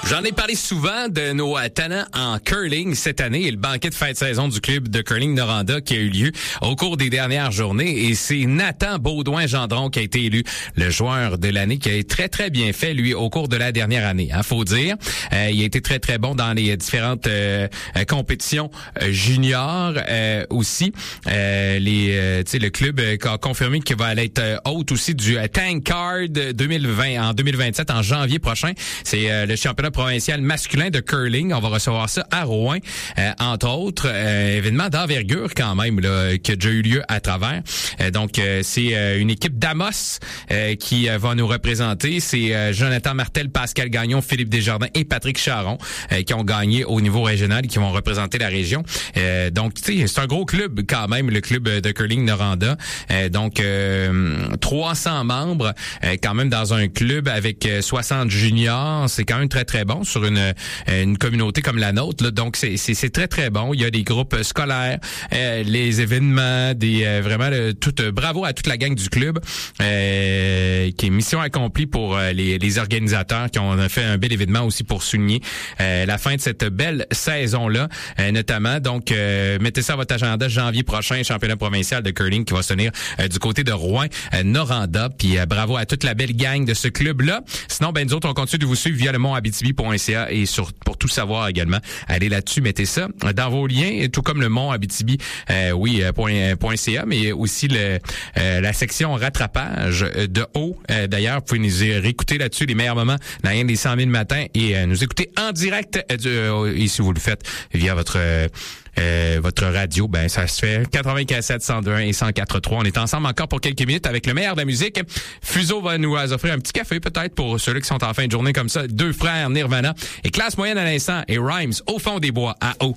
J'en ai parlé souvent de nos talents en curling cette année et le banquet de fin de saison du club de curling Noranda qui a eu lieu au cours des dernières journées. Et c'est Nathan Baudouin-Gendron qui a été élu le joueur de l'année, qui a très, très bien fait, lui, au cours de la dernière année. Faut dire. Il a été très, très bon dans les différentes compétitions juniors aussi. Le club a confirmé qu'il va aller être hôte aussi du Tank Card 2020 en 2027, en janvier prochain. C'est le championnat provincial masculin de curling. On va recevoir ça à Rouen, entre autres. Événement d'envergure quand même là, qui a déjà eu lieu à travers. C'est une équipe d'Amos qui va nous représenter. C'est Jonathan Martel, Pascal Gagnon, Philippe Desjardins et Patrick Charon qui ont gagné au niveau régional et qui vont représenter la région. C'est un gros club quand même, le club de curling Noranda. 300 membres quand même dans un club avec 60 juniors. C'est quand même très, très bon sur une communauté comme la nôtre. Là. Donc, c'est très, très bon. Il y a des groupes scolaires, les événements, bravo à toute la gang du club qui est mission accomplie pour les organisateurs qui ont fait un bel événement aussi pour souligner la fin de cette belle saison-là, notamment. Donc, mettez ça à votre agenda, janvier prochain, championnat provincial de curling qui va se tenir du côté de Rouen, Noranda. Puis bravo à toute la belle gang de ce club-là. Sinon, nous autres, on continue de vous suivre via le montabitibi.ca et pour tout savoir également, allez là-dessus, mettez ça dans vos liens, tout comme le montabitibi.ca, mais aussi la section rattrapage de haut. D'ailleurs, vous pouvez nous réécouter là-dessus les meilleurs moments dans rien des 100 000 matins et nous écouter en direct et si vous le faites via votre radio, ça se fait 95.7, 102.1 et 104.3. On est ensemble encore pour quelques minutes avec le meilleur de la musique. Fuseau va nous offrir un petit café peut-être pour ceux qui sont en fin de journée comme ça. Deux frères Nirvana et classe moyenne à l'instant et Rhymes au fond des bois à eau.